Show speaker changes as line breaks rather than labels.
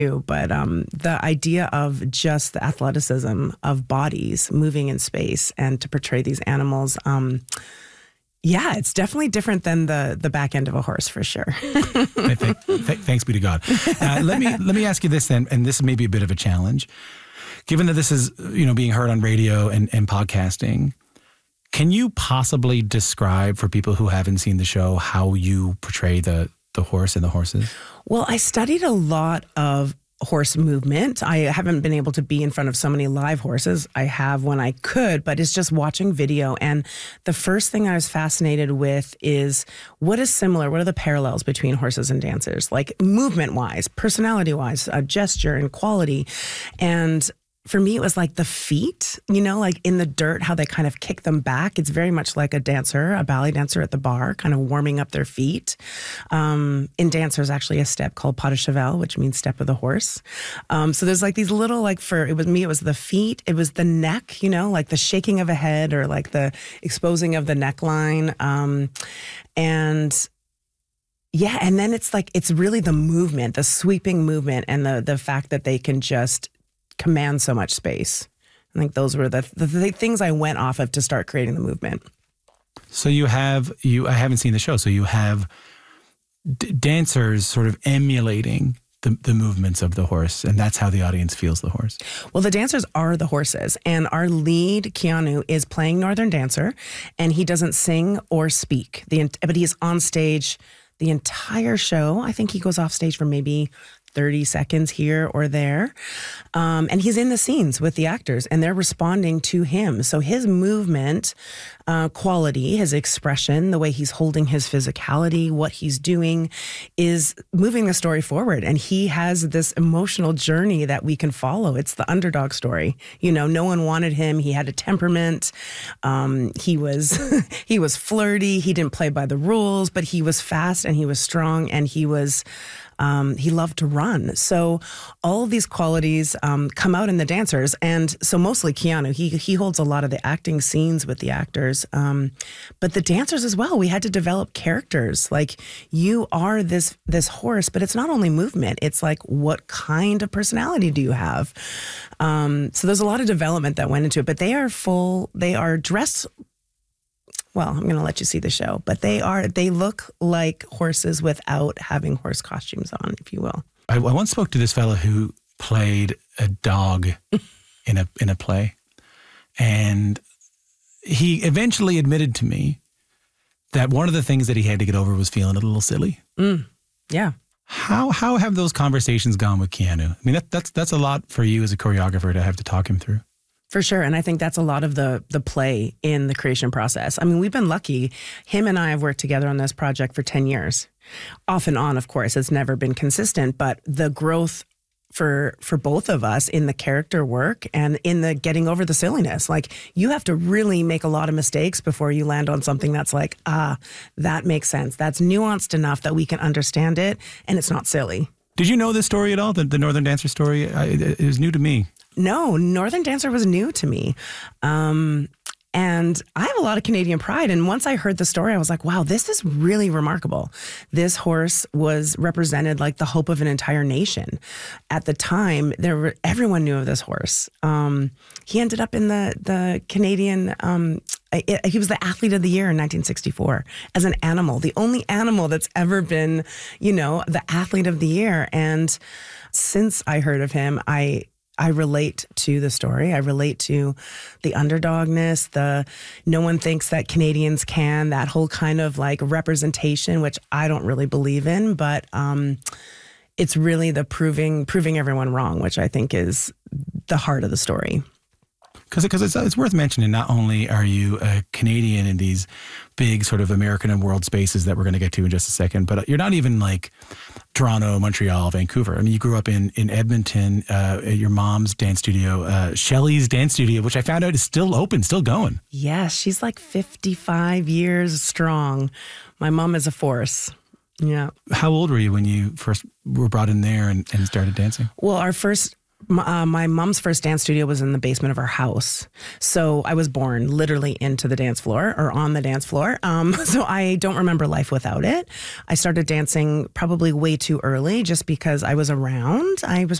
But the idea of just the athleticism of bodies moving in space and to portray these animals, yeah, it's definitely different than the back end of a horse for sure.
Thanks be to God. Let me ask you this then, and this may be a bit of a challenge. Given that this is being heard on radio and podcasting, can you possibly describe for people who haven't seen the show how you portray the horse and the horses?
Well, I studied a lot of horse movement. I haven't been able to be in front of so many live horses. I have when I could, but it's just watching video. And the first thing I was fascinated with is what is similar? What are the parallels between horses and dancers? Like movement-wise, personality-wise, gesture and quality. And for me, it was like the feet, like in the dirt, how they kind of kick them back. It's very much like a dancer, a ballet dancer at the bar, kind of warming up their feet. In dance, there's actually a step called pas de cheval, which means step of the horse. So there's like these little, it was the feet, it was the neck, like the shaking of a head or like the exposing of the neckline. And then it's really the movement, the sweeping movement and the fact that they can just command so much space. I think those were the things I went off of to start creating the movement.
So I haven't seen the show, so you have dancers sort of emulating the movements of the horse, and that's how the audience feels the horse.
Well, the dancers are the horses, and our lead, Keanu, is playing Northern Dancer, and he doesn't sing or speak, but he is on stage the entire show. I think he goes off stage for maybe 30 seconds here or there. And he's in the scenes with the actors and they're responding to him. So his movement quality, his expression, the way he's holding his physicality, what he's doing is moving the story forward. And he has this emotional journey that we can follow. It's the underdog story. No one wanted him. He had a temperament. He was flirty. He didn't play by the rules, but he was fast and he was strong and he loved to run. So all of these qualities come out in the dancers. And so mostly Keanu, he holds a lot of the acting scenes with the actors. But the dancers as well, we had to develop characters. Like you are this horse, but it's not only movement. It's like, what kind of personality do you have? So there's a lot of development that went into it, but they are dressed. Well, I'm going to let you see the show, but they look like horses without having horse costumes on, if you will.
I once spoke to this fellow who played a dog in a play, and he eventually admitted to me that one of the things that he had to get over was feeling a little silly.
Yeah.
How have those conversations gone with Keanu? I mean, that's a lot for you as a choreographer to have to talk him through.
For sure. And I think that's a lot of the play in the creation process. I mean, we've been lucky. Him and I have worked together on this project for 10 years. Off and on, of course. It's never been consistent, but the growth for both of us in the character work and in the getting over the silliness. Like you have to really make a lot of mistakes before you land on something that's like, that makes sense. That's nuanced enough that we can understand it and it's not silly.
Did you know this story at all? The Northern Dancer story? It was new to me.
No, Northern Dancer was new to me. And I have a lot of Canadian pride. And once I heard the story, I was like, wow, this is really remarkable. This horse was represented like the hope of an entire nation. At the time, everyone knew of this horse. He ended up in the Canadian, he was the athlete of the year in 1964 as an animal, the only animal that's ever been, the athlete of the year. And since I heard of him, I relate to the story. I relate to the underdogness, no one thinks that Canadians can, that whole kind of like representation, which I don't really believe in, but it's really the proving everyone wrong, which I think is the heart of the story.
Because it's worth mentioning, not only are you a Canadian in these big sort of American and world spaces that we're going to get to in just a second, but you're not even like Toronto, Montreal, Vancouver. I mean, you grew up in Edmonton, at your mom's dance studio, Shelley's Dance Studio, which I found out is still open, still going.
Yeah, she's like 55 years strong. My mom is a force. Yeah.
How old were you when you first were brought in there and started dancing?
Well, our first My mom's first dance studio was in the basement of her house. So I was born literally into the dance floor or on the dance floor. So I don't remember life without it. I started dancing probably way too early just because I was around. I was